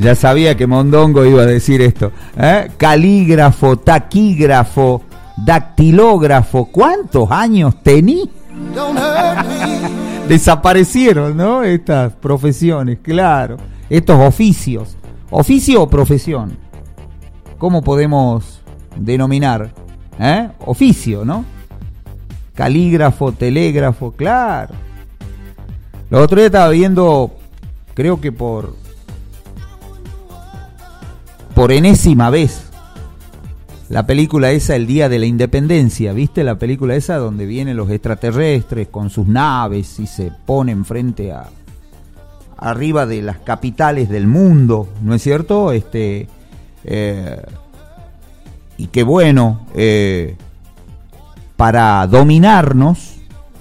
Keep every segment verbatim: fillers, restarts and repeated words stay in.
Ya sabía que Mondongo iba a decir esto. ¿Eh? Calígrafo, taquígrafo, dactilógrafo. ¿Cuántos años tení? Desaparecieron, ¿no? Estas profesiones, claro. Estos oficios. ¿Oficio o profesión? ¿Cómo podemos denominar? ¿Eh? Oficio, ¿no? Calígrafo, telégrafo, claro. Los otros días estaba viendo, creo que por por enésima vez, la película esa, El Día de la Independencia. ¿Viste la película esa donde vienen los extraterrestres con sus naves y se ponen frente a arriba de las capitales del mundo, ¿no es cierto? Este eh, y que bueno, eh, para dominarnos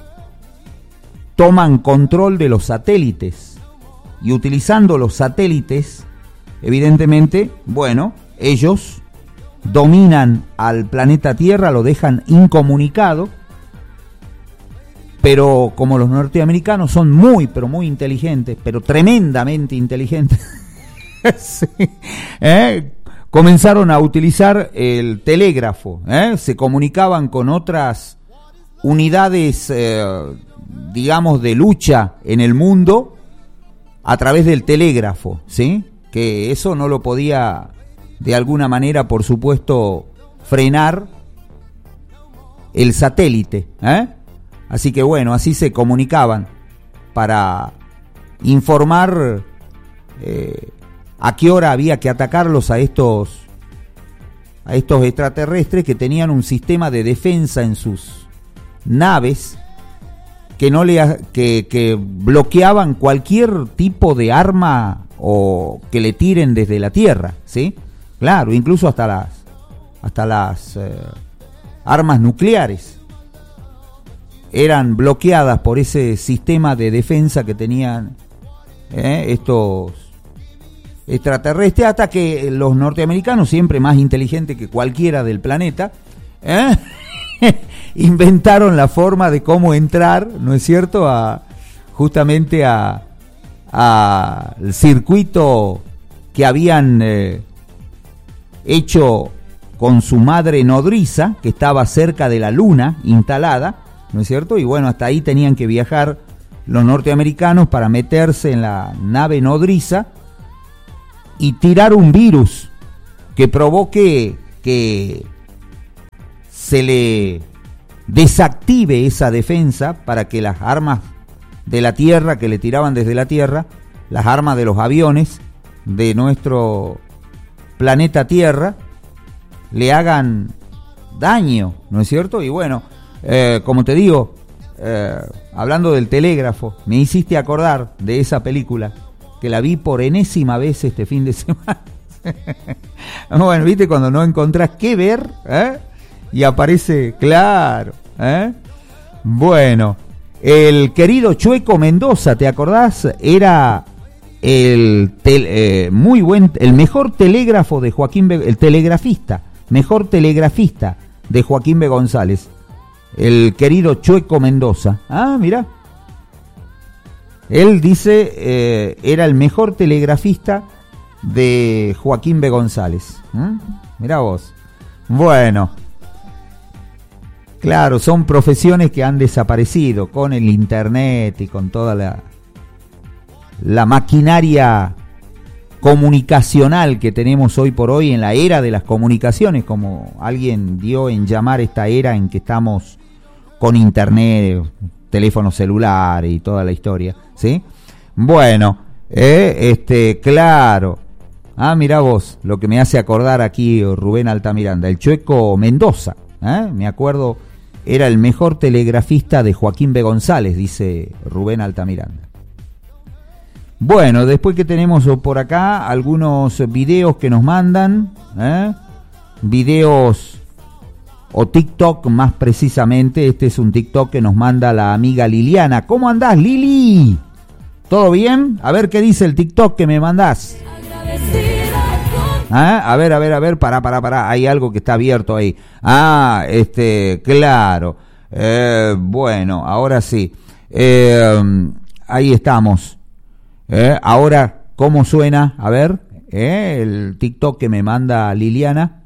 toman control de los satélites, y utilizando los satélites, evidentemente, bueno, ellos dominan al planeta Tierra, lo dejan incomunicado, pero como los norteamericanos son muy, pero muy inteligentes, pero tremendamente inteligentes, sí, ¿eh? comenzaron a utilizar el telégrafo, ¿eh? se comunicaban con otras unidades, eh, digamos, de lucha en el mundo a través del telégrafo, ¿sí? Que eso no lo podía, de alguna manera, por supuesto, frenar el satélite, ¿eh? Así que bueno, así se comunicaban para informar eh, a qué hora había que atacarlos a estos a estos extraterrestres, que tenían un sistema de defensa en sus naves que no le que, que bloqueaban cualquier tipo de arma o que le tiren desde la Tierra, ¿sí? Claro, incluso hasta las hasta las eh, armas nucleares eran bloqueadas por ese sistema de defensa que tenían eh, estos extraterrestres, hasta que los norteamericanos, siempre más inteligentes que cualquiera del planeta, ¿eh? inventaron la forma de cómo entrar, ¿no es cierto?, a justamente a al circuito que habían eh, hecho con su madre nodriza, que estaba cerca de la luna instalada, ¿no es cierto? Y bueno, hasta ahí tenían que viajar los norteamericanos para meterse en la nave nodriza y tirar un virus que provoque que se le desactive esa defensa, para que las armas de la Tierra que le tiraban desde la Tierra, las armas de los aviones de nuestro planeta Tierra, le hagan daño, ¿no es cierto? Y bueno, eh, como te digo, eh, hablando del telégrafo, me hiciste acordar de esa película, que la vi por enésima vez este fin de semana. Bueno, viste cuando no encontrás qué ver, ¿eh? Y aparece, claro, ¿eh? Bueno, el querido Chueco Mendoza, ¿te acordás? Era el tel, eh, muy buen, el mejor telégrafo de Joaquín B, el telegrafista, mejor telegrafista de Joaquín B. González, el querido Chueco Mendoza. Ah, mira, él dice eh, era el mejor telegrafista de Joaquín B. González. ¿Mm? Mirá vos. Bueno, claro, son profesiones que han desaparecido con el internet y con toda la, la maquinaria comunicacional que tenemos hoy por hoy, en la era de las comunicaciones, como alguien dio en llamar esta era en que estamos con internet, teléfono celular y toda la historia, ¿sí? Bueno, eh, este, claro. Ah, mirá vos, lo que me hace acordar aquí Rubén Altamiranda, el Chueco Mendoza, ¿eh? Me acuerdo, era el mejor telegrafista de Joaquín B. González, dice Rubén Altamiranda. Bueno, después que tenemos por acá algunos videos que nos mandan, ¿eh? Videos o TikTok más precisamente. Este es un TikTok que nos manda la amiga Liliana. ¿Cómo andás, Lili? ¿Todo bien? A ver qué dice el TikTok que me mandás. ¿Ah? A ver, a ver, a ver, pará, pará, pará, hay algo que está abierto ahí. Ah, este, claro. Eh, bueno, ahora sí. Eh, ahí estamos. Eh, ahora, ¿cómo suena? A ver, ¿eh? El TikTok que me manda Liliana,